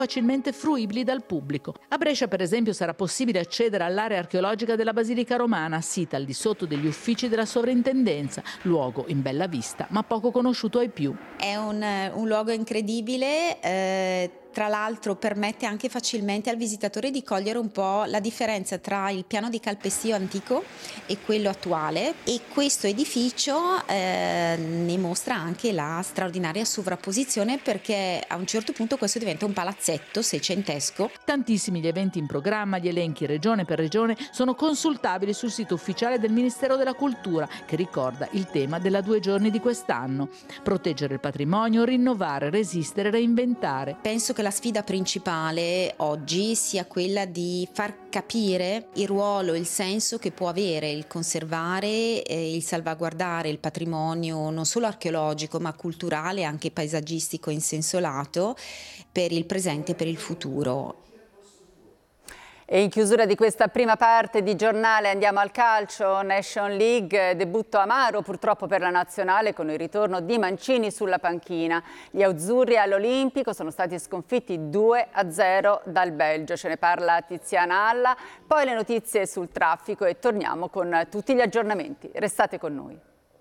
facilmente fruibili dal pubblico. A Brescia, per esempio, sarà possibile accedere all'area archeologica della Basilica Romana, sita al di sotto degli uffici della sovrintendenza, luogo in bella vista ma poco conosciuto ai più. È un luogo incredibile, tra l'altro permette anche facilmente al visitatore di cogliere un po' la differenza tra il piano di calpestio antico e quello attuale, e questo edificio ne mostra anche la straordinaria sovrapposizione, perché a un certo punto questo diventa un palazzetto seicentesco. Tantissimi gli eventi in programma, gli elenchi regione per regione sono consultabili sul sito ufficiale del Ministero della Cultura, che ricorda il tema della 2 giorni di quest'anno: proteggere il patrimonio, rinnovare, resistere, reinventare. Penso che la sfida principale oggi sia quella di far capire il ruolo, il senso che può avere il conservare e il salvaguardare il patrimonio non solo archeologico ma culturale e anche paesaggistico in senso lato per il presente e per il futuro. E in chiusura di questa prima parte di giornale andiamo al calcio. Nation League, debutto amaro purtroppo per la nazionale con il ritorno di Mancini sulla panchina. Gli azzurri all'Olimpico sono stati sconfitti 2-0 dal Belgio. Ce ne parla Tiziana Alla, poi le notizie sul traffico e torniamo con tutti gli aggiornamenti. Restate con noi.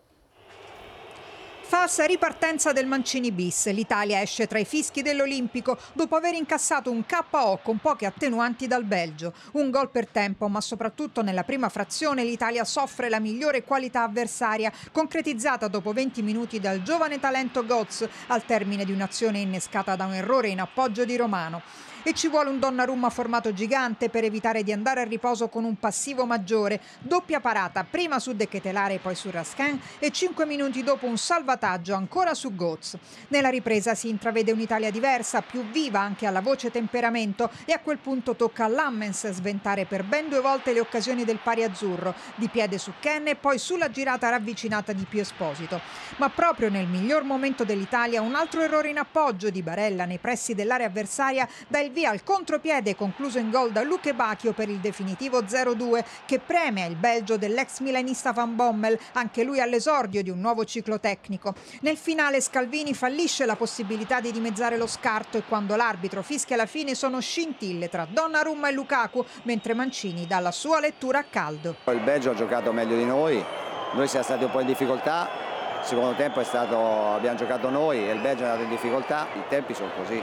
Falsa ripartenza del Mancini bis. L'Italia esce tra i fischi dell'Olimpico dopo aver incassato un KO con poche attenuanti dal Belgio. Un gol per tempo, ma soprattutto nella prima frazione l'Italia soffre la migliore qualità avversaria, concretizzata dopo 20 minuti dal giovane talento Götze al termine di un'azione innescata da un errore in appoggio di Romano. E ci vuole un Donnarumma formato gigante per evitare di andare a riposo con un passivo maggiore. Doppia parata, prima su De Ketelare e poi su Raskin, e 5 minuti dopo un salvataggio ancora su Götze. Nella ripresa si intravede un'Italia diversa, più viva anche alla voce temperamento, e a quel punto tocca a Lammens sventare per ben 2 volte le occasioni del pari azzurro, di piede su Ken e poi sulla girata ravvicinata di Pio Esposito. Ma proprio nel miglior momento dell'Italia un altro errore in appoggio di Barella nei pressi dell'area avversaria dà il via al contropiede concluso in gol da Luke Bacchio per il definitivo 0-2, che premia il Belgio dell'ex milanista Van Bommel, anche lui all'esordio di un nuovo ciclo tecnico. Nel finale Scalvini fallisce la possibilità di dimezzare lo scarto e quando l'arbitro fischia la fine sono scintille tra Donnarumma e Lukaku, mentre Mancini dà la sua lettura a caldo. Il Belgio ha giocato meglio di noi siamo stati un po' in difficoltà, il secondo tempo abbiamo giocato noi e il Belgio è andato in difficoltà, i tempi sono così.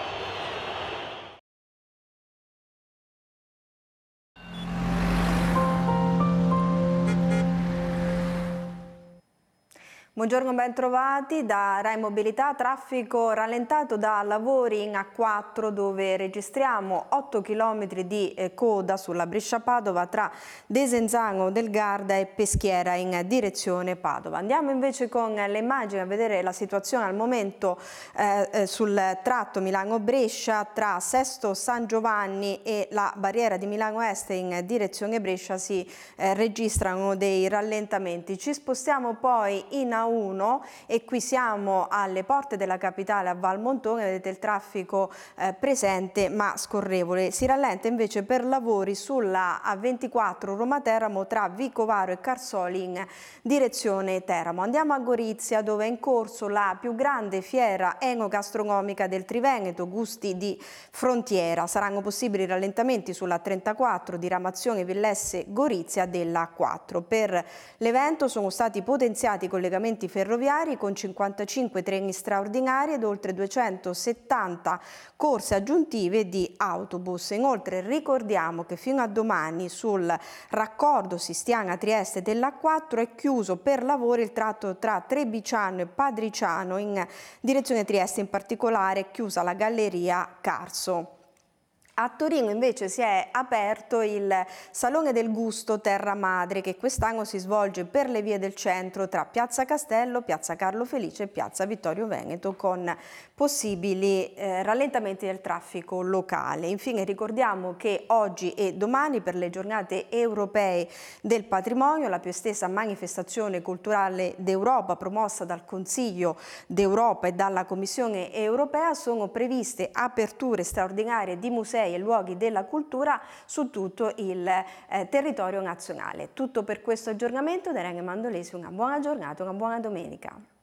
Buongiorno, ben trovati da Rai Mobilità. Traffico rallentato da lavori in A4 dove registriamo 8 km di coda sulla Brescia-Padova tra Desenzano del Garda e Peschiera in direzione Padova. Andiamo invece con le immagini a vedere la situazione al momento sul tratto Milano-Brescia tra Sesto San Giovanni e la barriera di Milano Est in direzione Brescia si registrano dei rallentamenti. Ci spostiamo poi in A1 e qui siamo alle porte della capitale a Valmontone, vedete il traffico presente ma scorrevole. Si rallenta invece per lavori sulla A24 Roma-Teramo tra Vicovaro e Carsoli in direzione Teramo. Andiamo a Gorizia dove è in corso la più grande fiera enogastronomica del Triveneto, Gusti di Frontiera. Saranno possibili rallentamenti sulla 34 diramazione Villesse Gorizia della 4. Per l'evento sono stati potenziati i collegamenti ferroviari con 55 treni straordinari ed oltre 270 corse aggiuntive di autobus. Inoltre ricordiamo che fino a domani sul raccordo Sistiana-Trieste della 4 è chiuso per lavori il tratto tra Trebiciano e Padriciano in direzione Trieste, in particolare è chiusa la galleria Carso. A Torino invece si è aperto il Salone del Gusto Terra Madre che quest'anno si svolge per le vie del centro tra Piazza Castello, Piazza Carlo Felice e Piazza Vittorio Veneto con possibili rallentamenti del traffico locale. Infine ricordiamo che oggi e domani per le giornate europee del patrimonio, la più estesa manifestazione culturale d'Europa promossa dal Consiglio d'Europa e dalla Commissione europea, sono previste aperture straordinarie di musei e luoghi della cultura su tutto il territorio nazionale. Tutto per questo aggiornamento da Irene Mandolesi, una buona giornata, una buona domenica.